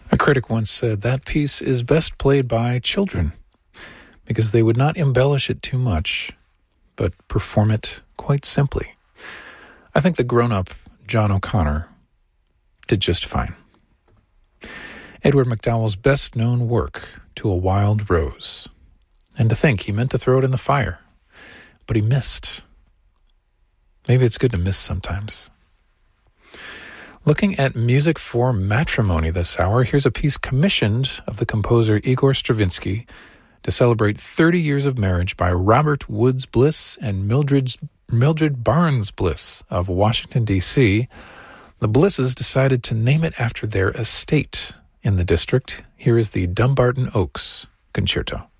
A critic once said that piece is best played by children because they would not embellish it too much, but perform it quite simply. I think the grown-up John O'Connor did just fine. Edward MacDowell's best-known work, To a Wild Rose. And to think he meant to throw it in the fire, but he missed. Maybe it's good to miss sometimes. Looking at music for matrimony this hour, here's a piece commissioned of the composer Igor Stravinsky to celebrate 30 years of marriage by Robert Woods Bliss and Mildred Barnes Bliss of Washington, D.C. The Blisses decided to name it after their estate in the district. Here is the Dumbarton Oaks Concerto.